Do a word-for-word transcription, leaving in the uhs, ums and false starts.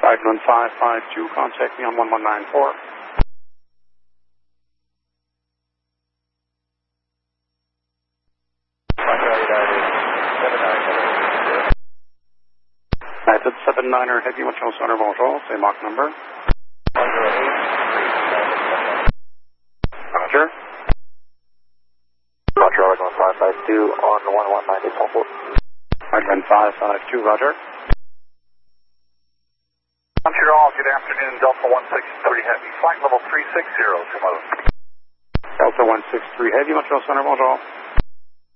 Ride one five five two, contact me on one one nine four. United seven niner Heavy Metro Center, bonjour, c'est Mach number. Roger. Roger, Ride one five five two on one one nine eight four. Ride one five five two, roger. Montreal, good afternoon, Delta one six three Heavy, flight level three six zero, tomorrow. Delta one six three Heavy Metro Center, bonjour.